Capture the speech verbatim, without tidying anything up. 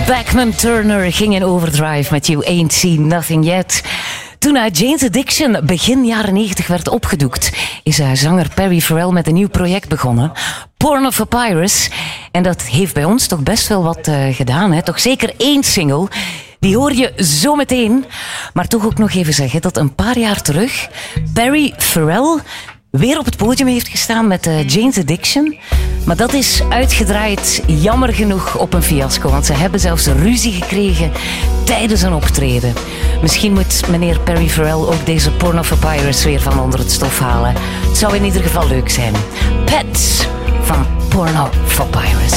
Bachman Turner ging in overdrive met You Ain't Seen Nothing Yet. Toen uit Jane's Addiction begin jaren negentig werd opgedoekt, is zanger Perry Farrell met een nieuw project begonnen. Porno for Pirates. En dat heeft bij ons toch best wel wat uh, gedaan. Hè? Toch zeker één single. Die hoor je zo meteen. Maar toch ook nog even zeggen dat een paar jaar terug Perry Farrell weer op het podium heeft gestaan met uh, Jane's Addiction. Maar dat is uitgedraaid, jammer genoeg, op een fiasco. Want ze hebben zelfs ruzie gekregen tijdens een optreden. Misschien moet meneer Perry Farrell ook deze Porno for Pirates weer van onder het stof halen. Het zou in ieder geval leuk zijn. Pets van Porno for Pirates.